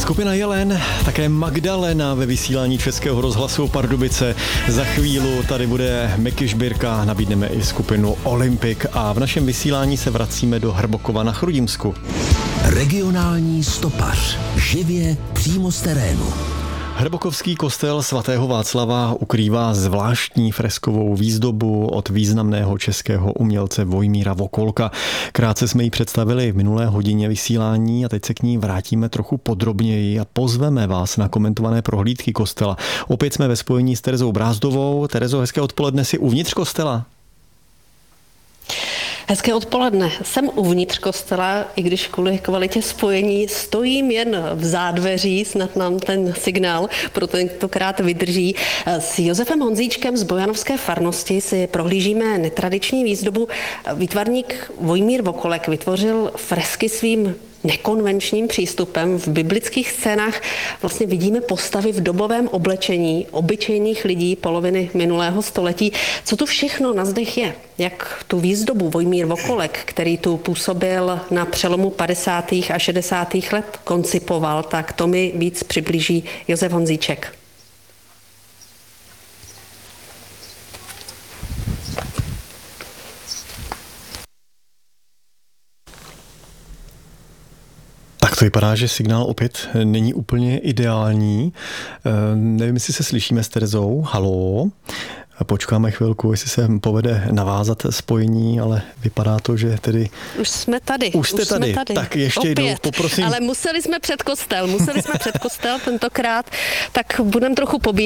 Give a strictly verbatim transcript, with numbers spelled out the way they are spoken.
Skupina Jelen, také Magdalena ve vysílání Českého rozhlasu Pardubice. Za chvíli tady bude Miky Žbírka, nabídneme i skupinu Olympik a v našem vysílání se vracíme do Hrbokova na Chrudimsku. Regionální stopař. Živě přímo z terénu. Hrbokovský kostel svatého Václava ukrývá zvláštní freskovou výzdobu od významného českého umělce Vojmíra Vokolka. Krátce jsme ji představili v minulé hodině vysílání a teď se k ní vrátíme trochu podrobněji a pozveme vás na komentované prohlídky kostela. Opět jsme ve spojení s Terezou Brázdovou. Terezo, hezké odpoledne, si uvnitř kostela? Hezké odpoledne. Jsem uvnitř kostela, i když kvůli kvalitě spojení stojím jen v zádveří, snad nám ten signál pro tentokrát vydrží. S Josefem Honzíčkem z Bojanovské farnosti si prohlížíme netradiční výzdobu. Výtvarník Vojmír Vokolek vytvořil fresky svým nekonvenčním přístupem. V biblických scénách vlastně vidíme postavy v dobovém oblečení obyčejných lidí poloviny minulého století. Co tu všechno na zdech je? Jak tu výzdobu Vojmír Vokolek, který tu působil na přelomu padesátých a šedesátých let, koncipoval, tak to mi víc přiblíží Josef Honzíček. Tak to vypadá, že signál opět není úplně ideální. Nevím, jestli se slyšíme s Terezou. Haló. Počkáme chvilku, jestli se povede navázat spojení, ale vypadá to, že tedy... Už jsme tady. Už jste už tady. Jsme tady. Tak ještě Opět. jednou, poprosím. Ale museli jsme před kostel, museli jsme před kostel tentokrát, tak budeme trochu pobíhat.